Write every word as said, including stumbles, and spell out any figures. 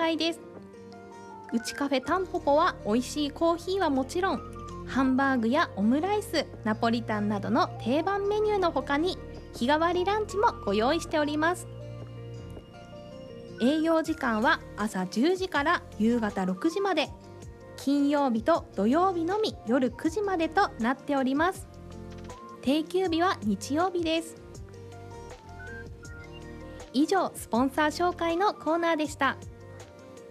介です。うちカフェタンポポは美味しいコーヒーはもちろん、ハンバーグやオムライス、ナポリタンなどの定番メニューの他に日替わりランチもご用意しております。営業時間は朝じゅうじから夕方ろくじまで、金曜日と土曜日のみ夜くじまでとなっております。定休日は日曜日です。以上、スポンサー紹介のコーナーでした。